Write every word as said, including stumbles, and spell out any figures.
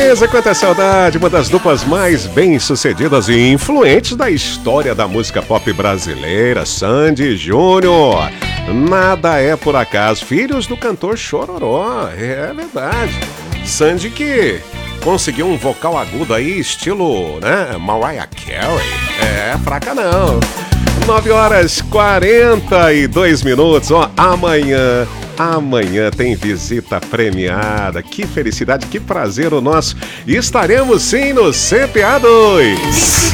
beleza, quanta saudade, uma das duplas mais bem-sucedidas e influentes da história da música pop brasileira, Sandy e Júnior. Nada é por acaso, filhos do cantor Chororó, é verdade. Sandy que conseguiu um vocal agudo aí, estilo, né, Mariah Carey. É, fraca não. nove horas e quarenta e dois minutos, ó, amanhã... Amanhã tem visita premiada. Que felicidade, que prazer o nosso. E estaremos sim no C P A dois.